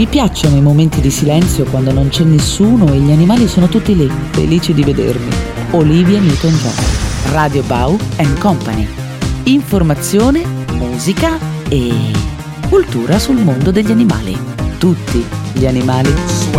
Mi piacciono i momenti di silenzio quando non c'è nessuno e gli animali sono tutti lì, felici di vedermi. Olivia Newton-John, Radio Bau & Company. Informazione, musica e cultura sul mondo degli animali. Tutti gli animali.